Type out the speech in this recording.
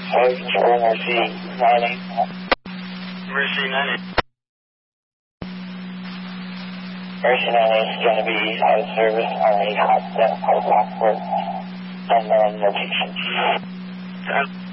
Flight control, Mercy 90. Mercy 90. Mercy 90 is going to be out of service on a hot set, hot passport, unknown location.